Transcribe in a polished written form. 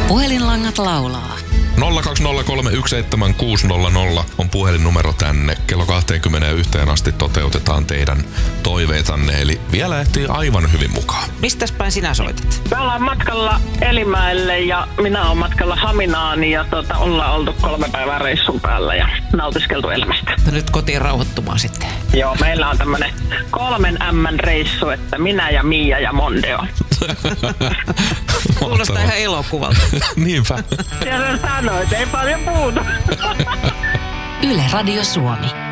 Puhelinlangat laulaa. 020317600 on puhelinnumero tänne. Kello 21 asti toteutetaan teidän toiveitanne, eli vielä ehtii aivan hyvin mukaan. Mistäs päin sinä soitat? Me ollaan matkalla Elimäelle ja minä olen matkalla Haminaan ja ollaan oltu 3 päivää reissun päällä ja nautiskeltu elämästä. Nyt kotiin rauhoittumaan sitten. Joo, meillä on tämmönen 3 M-reissu, että minä ja Mia ja Mondeo. Kuulostaa ihan elokuvalta. Niinpä. Ja sanoit, ei paljon puutu. Yle Radio Suomi.